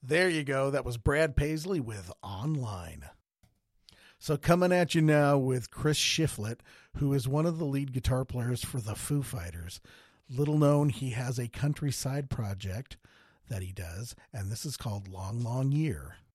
There you go. That was Brad Paisley with Online. So coming at you now with Chris Shiflett, who is one of the lead guitar players for the Foo Fighters. Little known, he has a countryside project that he does, and this is called Long, Long Year.